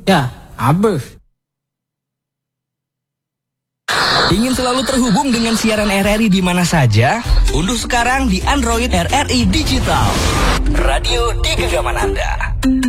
Ya, habis. Ingin selalu terhubung dengan siaran RRI di mana saja? Unduh sekarang di Android RRI Digital. Radio di genggaman Anda.